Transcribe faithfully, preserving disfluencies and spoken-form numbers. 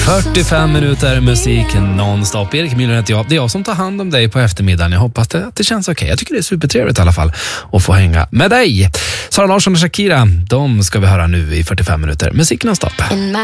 fyrtiofem minuter musik nonstop. Erik Myller heter jag. Det är jag som tar hand om dig på eftermiddagen. Jag hoppas det, att det känns okej. Okay. Jag tycker det är supertrevligt i alla fall att få hänga med dig. Sara Larsson och Shakira, de ska vi höra nu i fyrtiofem minuter musik nonstop.